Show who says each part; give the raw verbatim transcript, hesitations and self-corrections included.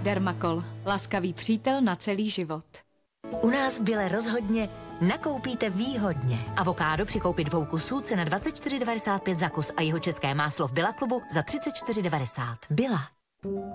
Speaker 1: Dermacol. Laskavý přítel na celý život.
Speaker 2: U nás v Bile rozhodně nakoupíte výhodně. Avokádo při koupi dvou kusů cena dvacet čtyři devadesát pět za kus a jeho české máslo v Billa klubu za třicet čtyři devadesát. Billa.